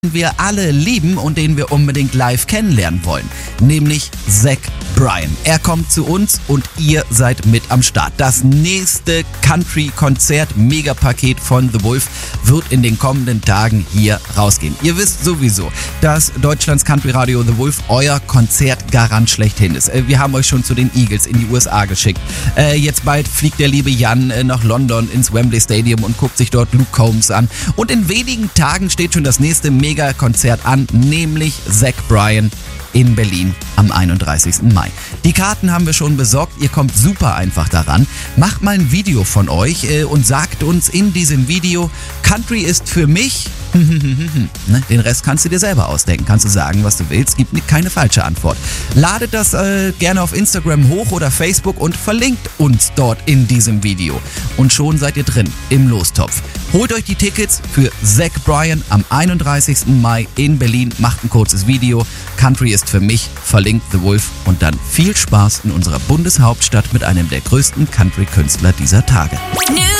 wir alle lieben und den wir unbedingt live kennenlernen wollen, nämlich Zach Bryan. Er kommt zu uns und ihr seid mit am Start. Das nächste Country-Konzert-Megapaket von The Wolf wird in den kommenden Tagen hier rausgehen. Ihr wisst sowieso, dass Deutschlands Country-Radio The Wolf euer Konzertgarant schlechthin ist. Wir haben euch schon zu den Eagles in die USA geschickt. Jetzt bald fliegt der liebe Jan nach London ins Wembley Stadium und guckt sich dort Luke Combs an. Und in wenigen Tagen steht schon das nächste Mega-Konzert an, nämlich Zach Bryan in Berlin am 31. Mai. Die Karten haben wir schon besorgt, ihr kommt super einfach daran. Macht mal ein Video von euch und sagt uns in diesem Video, Country ist für mich... Den Rest kannst du dir selber ausdenken, kannst du sagen, was du willst, gibt keine falsche Antwort. Ladet das gerne auf Instagram hoch oder Facebook und verlinkt uns dort in diesem Video. Und schon seid ihr drin im Lostopf. Holt euch die Tickets für Zach Bryan am 31. Mai in Berlin, macht ein kurzes Video. Country ist für mich, verlinkt The Wolf und dann viel Spaß in unserer Bundeshauptstadt mit einem der größten Country-Künstler dieser Tage.